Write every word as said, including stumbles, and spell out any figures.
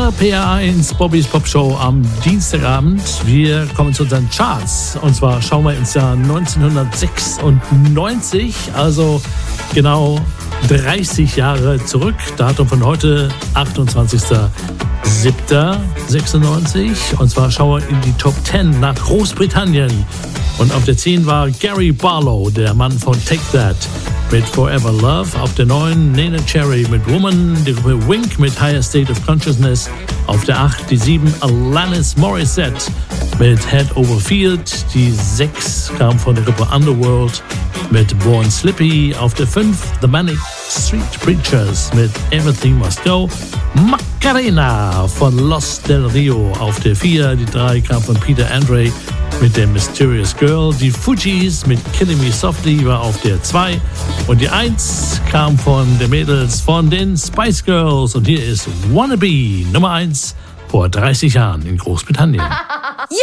Hier P R eins, Bobbys Pop Show am Dienstagabend. Wir kommen zu unseren Charts. Und zwar schauen wir ins Jahr neunzehnhundertsechsundneunzig, also genau dreißig Jahre zurück. Datum von heute, achtundzwanzigster siebter sechsundneunzig. Und zwar schauen wir in die Top zehn nach Großbritannien. Und auf der zehn war Gary Barlow, der Mann von Take That, mit Forever Love. Auf der neun Nena Cherry mit Woman, die Gruppe Wink mit Higher State of Consciousness. Auf der acht die sieben Alanis Morissette mit Head Over Field. Die sechs kam von der Gruppe Underworld mit Born Slippy. Auf der fünf The Manic Street Preachers mit Everything Must Go. Macarena von Los Del Rio auf der vier. Die drei kam von Peter Andre mit der Mysterious Girl. Die Fugees mit Killing Me Softly war auf der zwei. Und die eins kam von den Mädels von den Spice Girls. Und hier ist Wannabe Nummer eins vor dreißig Jahren in Großbritannien. Ja!